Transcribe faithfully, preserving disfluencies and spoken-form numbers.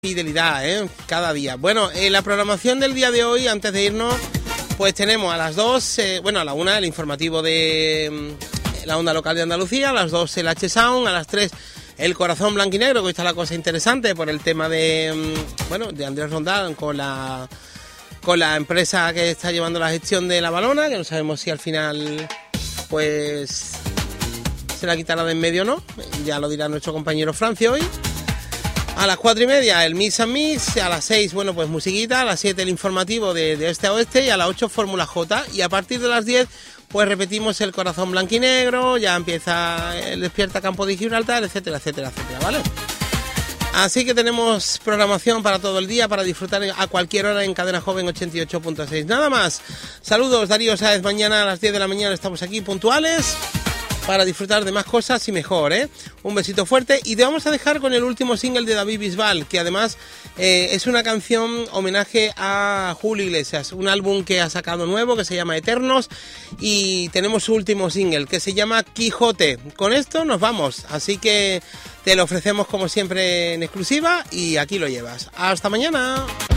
Fidelidad, ¿eh? Cada día. Bueno, en la programación del día de hoy, antes de irnos, pues tenemos a las dos, eh, bueno, a la una el informativo de eh, la onda local de Andalucía, a las dos el H-Sound, a las tres el Corazón Blanquinegro, que hoy está la cosa interesante por el tema de, bueno, de Andrés Rondán con la, con la empresa que está llevando la gestión de la balona, que no sabemos si al final, pues, se la quitará de en medio o no, ya lo dirá nuestro compañero Francio hoy. A las cuatro y media el Mix and Mix, a las seis, bueno, pues musiquita, a las siete el informativo de, de este a oeste y a las ocho Fórmula J. Y a partir de las diez, pues repetimos el Corazón Blanquinegro, ya empieza el Despierta Campo de Gibraltar, etcétera, etcétera, etcétera, ¿vale? Así que tenemos programación para todo el día, para disfrutar a cualquier hora en Cadena Joven ochenta y ocho punto seis. Nada más. Saludos, Darío Sáez. Mañana a las diez de la mañana estamos aquí puntuales para disfrutar de más cosas y mejor, ¿eh? Un besito fuerte y te vamos a dejar con el último single de David Bisbal, que además eh, es una canción homenaje a Julio Iglesias, un álbum que ha sacado nuevo que se llama Eternos y tenemos su último single que se llama Quijote. Con esto nos vamos, así que te lo ofrecemos como siempre en exclusiva y aquí lo llevas. ¡Hasta mañana!